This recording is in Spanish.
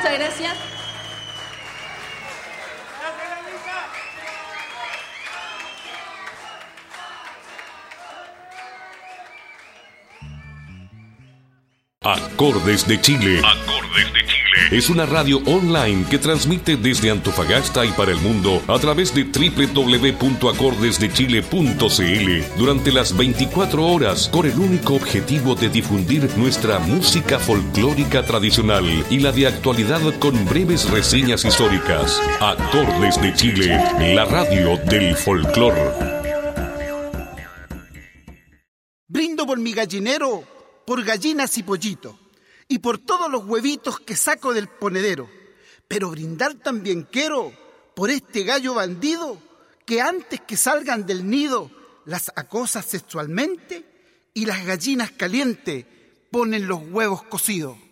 Muchas gracias. Acordes de Chile. Acordes de Chile. Es una radio online que transmite desde Antofagasta y para el mundo a través de www.acordesdechile.cl durante las 24 horas con el único objetivo de difundir nuestra música folclórica tradicional y la de actualidad con breves reseñas históricas. Acordes de Chile, la radio del folclor. Brindo por mi gallinero, por gallinas y pollitos, y por todos los huevitos que saco del ponedero. Pero brindar también quiero por este gallo bandido que antes que salgan del nido las acosa sexualmente y las gallinas calientes ponen los huevos cocidos.